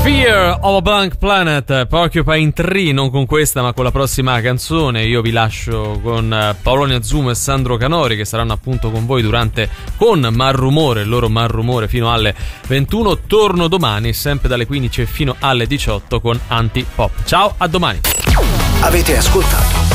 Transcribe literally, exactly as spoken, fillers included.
Fear of a Blank Planet, Porcupine Tree, non con questa ma con la prossima canzone. Io vi lascio con Paoloni Azzumo e Sandro Canori, che saranno appunto con voi durante con Malrumore, il loro Malrumore fino alle ventuno. Torno domani sempre dalle quindici fino alle diciotto con Antipop. Ciao, a domani. Avete ascoltato